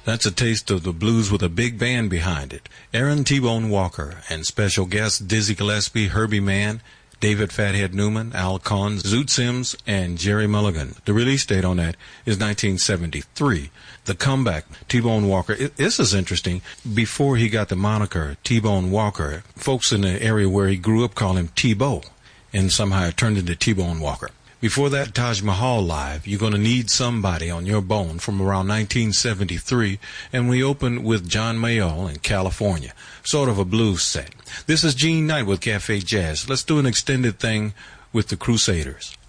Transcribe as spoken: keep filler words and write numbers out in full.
That's a taste of the blues with a big band behind it. Aaron T-Bone Walker and special guests Dizzy Gillespie, Herbie Mann, David Fathead Newman, Al Kahn, Zoot Sims, and Jerry Mulligan. The release date on that is nineteen seventy-three. The comeback, T-Bone Walker. It, this is interesting. Before he got the moniker T-Bone Walker, folks in the area where he grew up call him T-Bo, and somehow it turned into T-Bone Walker. Before that, Taj Mahal Live, You're Gonna Need Somebody on Your Bone from around nineteen seventy-three, and we opened with John Mayall in California. Sort of a blues set. This is Gene Knight with Cafe Jazz. Let's do an extended thing with the Crusaders.